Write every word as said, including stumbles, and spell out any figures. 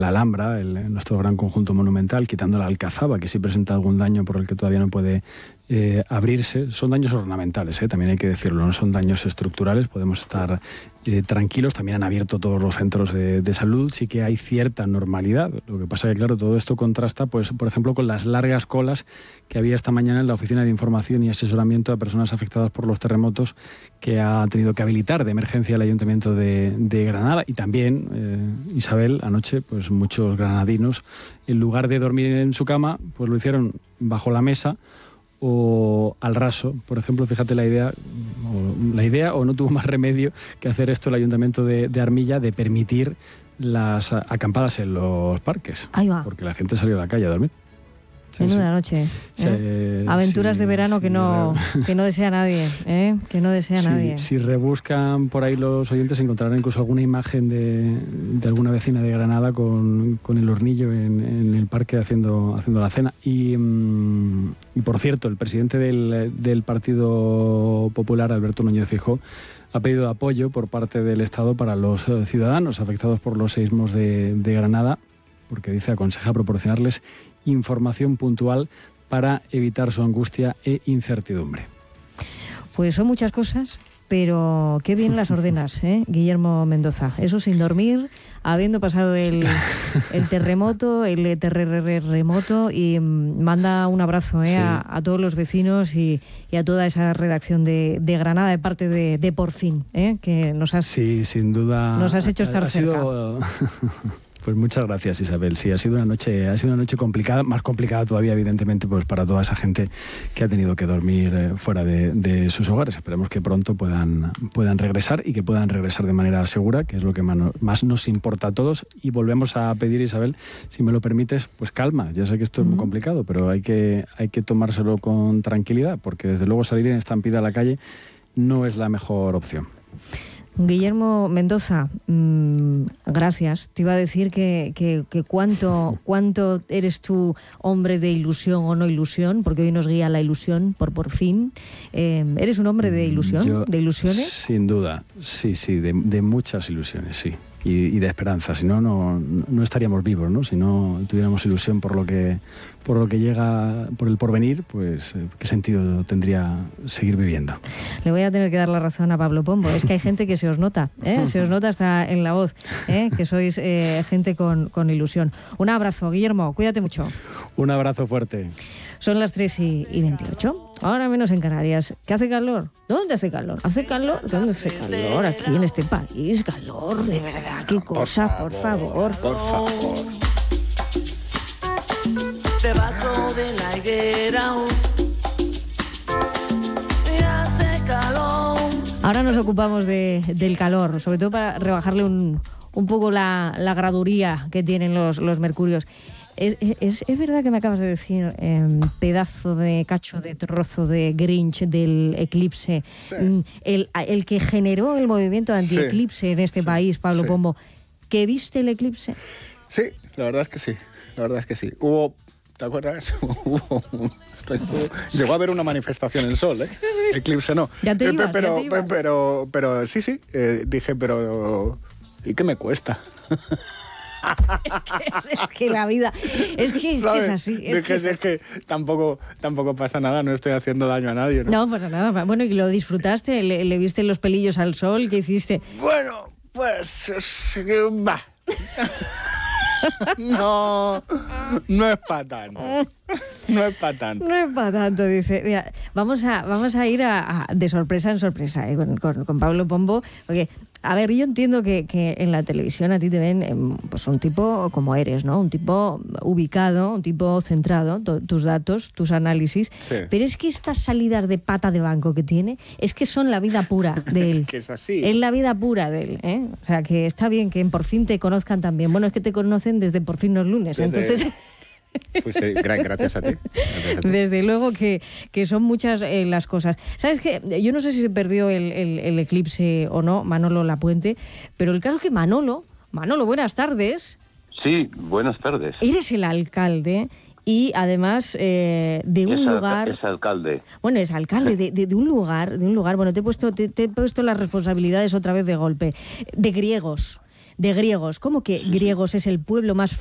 la Alhambra, el, nuestro gran conjunto monumental, quitando la Alcazaba, que sí presenta algún daño por el que todavía no puede eh, abrirse. Son daños ornamentales, eh, también hay que decirlo, no son daños estructurales, podemos estar eh, tranquilos. También han abierto todos los centros de, de salud, sí que hay cierta normalidad. Lo que pasa es que, claro, todo esto contrasta, pues, por ejemplo, con las largas colas que había esta mañana en la Oficina de Información y Asesoramiento a Personas Afectadas por los Terremotos, que ha tenido que habilitar de emergencia el Ayuntamiento de, de Granada. Y también, eh, Isabel, anoche, pues muchos granadinos, en lugar de dormir en su cama, pues lo hicieron bajo la mesa o al raso. Por ejemplo, fíjate la idea, o, la idea, o no tuvo más remedio que hacer esto el Ayuntamiento de, de Armilla, de permitir las acampadas en los parques. Ahí va. Porque la gente salió a la calle a dormir. Sí, Menuda sí. noche. ¿eh? Sí, Aventuras sí, de verano sí, que no que no desea nadie, ¿eh? que no desea sí, nadie. Si rebuscan por ahí los oyentes encontrarán incluso alguna imagen de, de alguna vecina de Granada con, con el hornillo en, en el parque haciendo, haciendo la cena. Y, mm, y por cierto, el presidente del, del Partido Popular, Alberto Núñez Feijóo, ha pedido apoyo por parte del Estado para los ciudadanos afectados por los seísmos de, de Granada, porque dice aconseja proporcionarles información puntual para evitar su angustia e incertidumbre. Pues son muchas cosas, pero qué bien las ordenas, ¿eh? Guillermo Mendoza. Eso sin dormir, habiendo pasado el, el terremoto, el terremoto, y manda un abrazo ¿eh? sí. a, a todos los vecinos y, y a toda esa redacción de, de Granada de parte de, de Por Fin, ¿eh? que nos has, sí, sin duda, nos has hecho estar ha, ha cerca. Sido... Pues muchas gracias, Isabel. Sí, ha sido una noche, ha sido una noche complicada, más complicada todavía, evidentemente, pues para toda esa gente que ha tenido que dormir eh, fuera de, de sus hogares. Esperemos que pronto puedan, puedan regresar y que puedan regresar de manera segura, que es lo que más nos importa a todos. Y volvemos a pedir, Isabel, si me lo permites, pues calma. Ya sé que esto es muy complicado, pero hay que, hay que tomárselo con tranquilidad, porque desde luego salir en estampida a la calle no es la mejor opción. Guillermo Mendoza, mmm, gracias. Te iba a decir que, que, que cuánto, cuánto eres tú hombre de ilusión o no ilusión, porque hoy nos guía la ilusión por Por Fin. Eh, ¿Eres un hombre de ilusión, Yo, de ilusiones? Sin duda, sí, sí, de, de muchas ilusiones, sí. Y, y de esperanza, si no, no, no estaríamos vivos, ¿no? Si no tuviéramos ilusión por lo que, por lo que llega, por el porvenir, pues qué sentido tendría seguir viviendo. Le voy a tener que dar la razón a Pablo Pombo. Es que hay gente que se os nota, ¿eh? se os nota hasta en la voz, ¿eh? que sois eh, gente con, con ilusión. Un abrazo, Guillermo, cuídate mucho. Un abrazo fuerte. Son las tres y veintiocho, ahora menos en Canarias. ¿Qué hace calor? ¿Dónde hace calor? ¿Hace calor? ¿Dónde hace calor? Aquí en este país, calor, de verdad, qué cosa, por favor. Por favor. Por favor. Debajo de la higuera hace calor. Ahora nos ocupamos de, del calor, sobre todo para rebajarle un, un poco la, la graduría que tienen los, los mercurios. Es, es, es verdad que me acabas de decir, eh, pedazo de cacho de trozo de Grinch del eclipse, sí. el, el que generó el movimiento anti-eclipse sí. en este sí. país, Pablo sí. Pombo, ¿que viste el eclipse? Sí, la verdad es que sí, la verdad es que sí. Hubo, ¿te acuerdas? Hubo, llegó a haber una manifestación en Sol, ¿eh? Eclipse no. Ya te ibas, pero, ya te ibas. Pero, pero, pero sí, sí, eh, dije, pero ¿y qué me cuesta? Es que, es que la vida es que, es, que es así es, Dije, que es, es que tampoco tampoco pasa nada, no estoy haciendo daño a nadie, ¿no? No pasa nada. Bueno, y lo disfrutaste, le, le viste los pelillos al sol, ¿qué hiciste? Bueno, pues va. No, no es para tanto. No es para tanto. No es para tanto, dice. Mira, vamos a, vamos a ir a, a, de sorpresa en sorpresa eh, con, con, con Pablo Pombo, porque, a ver, yo entiendo que, que en la televisión a ti te ven eh, pues un tipo como eres, ¿no? Un tipo ubicado, un tipo centrado, to, tus datos, tus análisis, sí. Pero es que estas salidas de pata de banco que tiene, es que son la vida pura de él. Es que es así. Es la vida pura de él, ¿eh? O sea, que está bien que en Por Fin te conozcan también. Bueno, es que te conocen desde Por Fin los lunes, desde... entonces... Pues sí, gracias a ti. Gracias a ti. Desde luego que, que son muchas eh, las cosas. ¿Sabes qué? Yo no sé si se perdió el, el, el eclipse o no, Manolo Lapuente, pero el caso es que Manolo, Manolo, buenas tardes. Sí, buenas tardes. Eres el alcalde y además eh, de un es lugar... Es alcalde. Bueno, es alcalde de, de, de un lugar, de un lugar, bueno, te he puesto, te, te he puesto las responsabilidades otra vez de golpe, de griegos. de griegos. ¿Cómo que griegos es el pueblo más